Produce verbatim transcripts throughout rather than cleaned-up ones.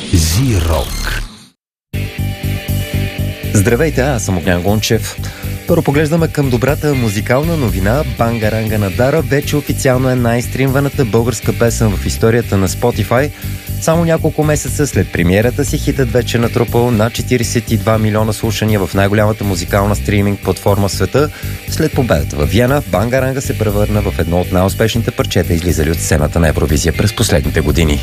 Зирок. Здравейте, аз съм Огнян Гончев. Първо поглеждаме към добрата музикална новина. Бангаранга на Дара вече официално е най-стримваната българска песен в историята на Spotify. Само няколко месеца след премиерата си хитът вече е натрупал над четиридесет и два милиона слушания в най-голямата музикална стриминг платформа в света. След победата във Виена, Бангаранга се превърна в едно от най-успешните парчета, излизали от сцената на Евровизия през последните години.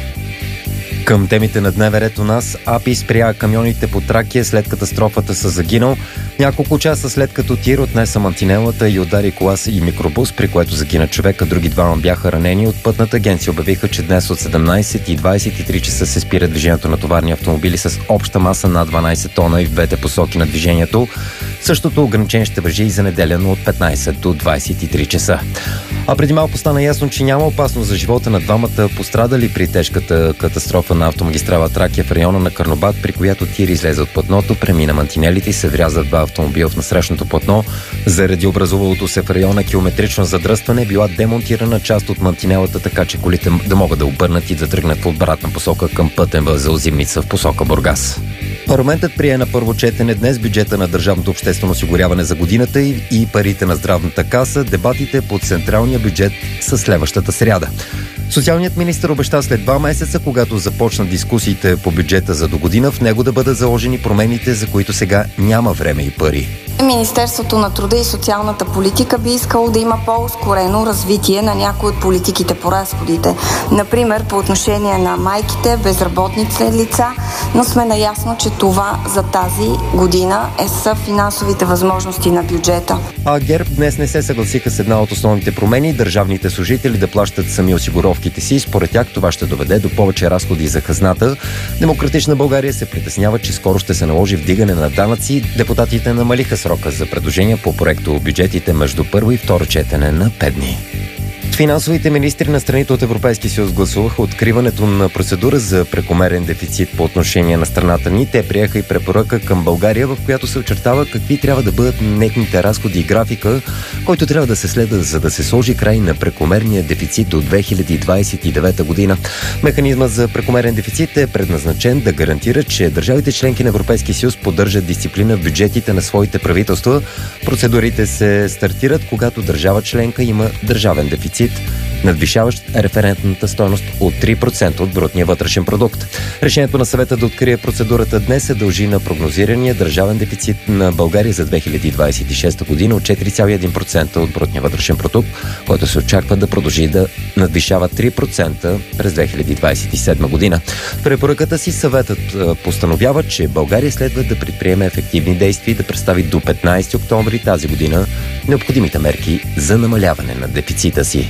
Към темите на дневен ред у нас, АПИ спря камионите по Тракия след катастрофата с загинал. Няколко часа след като тир отнеса мантинелата и удари кола и микробус, при което загина човека, други двама бяха ранени. От Пътната агенция обявиха, че днес от седемнайсет и двайсет и три часа се спира движението на товарни автомобили с обща маса над дванайсет тона и в двете посоки на движението. Същото ограничение ще важи и за неделя, но от петнайсет до двайсет и три часа. А преди малко стана ясно, че няма опасност за живота на двамата пострадали при тежката катастрофа на автомагистрала Тракия в района на Карнобат, при която тир излезе от платното, премина мантинелите и се вряза два автомобила в насрещното платно. Заради образувалото се в района километрично задръстване била демонтирана част от мантинелата, така че колите да могат да обърнат и да тръгнат в обратна посока към пътен възел Зимница в посока Бургас. Парламентът прие на първо четене днес бюджета на Държавното обществено осигуряване за годината и, и парите на здравната каса. Дебатите по централния бюджет са следващата сряда. Социалният министър обеща след два месеца, когато започнат дискусиите по бюджета за до година, в него да бъдат заложени промените, за които сега няма време и пари. Министерството на труда и социалната политика би искало да има по-ускорено развитие на някои от политиките по разходите. Например, по отношение на майките, безработните лица, но сме наясно, че това за тази година е са финансовите възможности на бюджета. А ГЕРБ днес не се съгласиха с една от основните промени – държавните служители да плащат сами осигуровките си. Според тях това ще доведе до повече разходи за хазната. Демократична България се притеснява, че скоро ще се наложи вдигане на данъци. Депутатите намалиха срока за предложения по проекто бюджетите между първо и второ четене на пет дни. Финансовите министри на страните от Европейския съюз гласуваха откриването на процедура за прекомерен дефицит по отношение на страната ни. Те приеха и препоръка към България, в която се очертава какви трябва да бъдат нетните разходи и графика, който трябва да се следва, за да се сложи край на прекомерния дефицит до две хиляди двайсет и девета година. Механизмът за прекомерен дефицит е предназначен да гарантира, че държавите членки на Европейския съюз поддържат дисциплина в бюджетите на своите правителства. Процедурите се стартират, когато държава членка има държавен дефицит, надвишаващ референтната стойност от три процента от брутния вътрешен продукт. Решението на съвета да открие процедурата днес се дължи на прогнозирания държавен дефицит на България за две хиляди двайсет и шеста година от четири цяло и един процента от брутния вътрешен продукт, който се очаква да продължи да надвишава три процента през две хиляди двайсет и седма година. В препоръката си съветът постановява, че България следва да предприеме ефективни действия и да представи до петнайсети октомври тази година необходимите мерки за намаляване на дефицита си.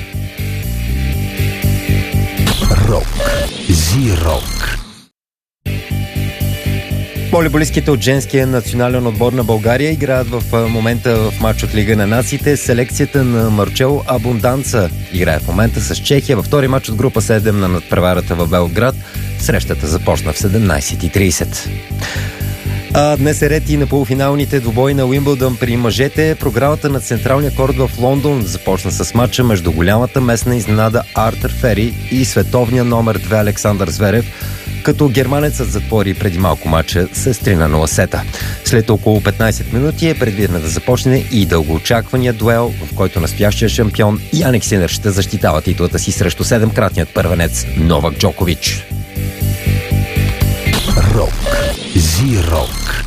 Рок. Зирок. Волейболистките от женския национален отбор на България играят в момента в матч от Лига на нациите. Селекцията на Марчел Абунданца играе в момента с Чехия във втори матч от група седем на надпреварата в Белград. Срещата започна в седемнайсет и трийсет. А днес е ред и на полуфиналните двубои на Уимбълдън при мъжете. Програмата на централния корт в Лондон започна с матча между голямата местна изненада Артър Фери и световния номер две Александър Зверев, като германецът затвори преди малко матча с три на нула сета. След около петнайсет минути е предвидено да започне и дългоочаквания дуел, в който настоящия шампион Яник Синер ще защитава титлата си срещу седемкратният първенец Новак Джокович. Рок. Зирок.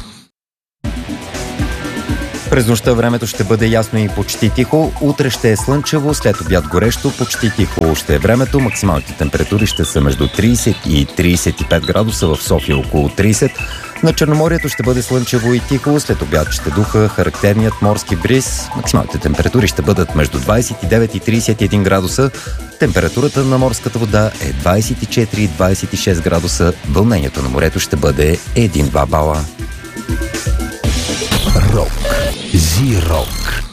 През нощта времето ще бъде ясно и почти тихо. Утре ще е слънчево, след обяд горещо, почти тихо ще е времето. Максималните температури ще са между трийсет и трийсет и пет градуса, в София около трийсет. На Черноморието ще бъде слънчево и тихо, след обяд ще духа характерният морски бриз. Максималните температури ще бъдат между двайсет и девет и трийсет и един градуса. Температурата на морската вода е двайсет и четири до двайсет и шест градуса. Вълнението на морето ще бъде един до два бала. Рок. Зирок.